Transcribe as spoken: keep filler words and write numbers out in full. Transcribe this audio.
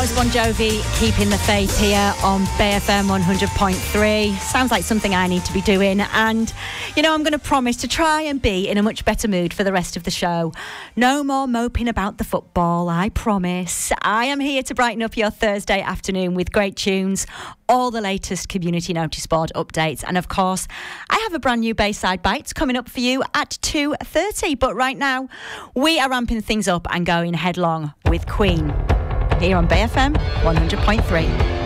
was Bon Jovi, Keeping the Faith here on Bay F M one hundred point three. Sounds like something I need to be doing, and you know, I'm going to promise to try and be in a much better mood for the rest of the show. No more moping about the football, I promise. I am here to brighten up your Thursday afternoon with great tunes, all the latest community notice board updates, and of course I have a brand new Bayside Bites coming up for you at two thirty. But right now we are ramping things up and going headlong with Queen here on Bay F M one hundred point three.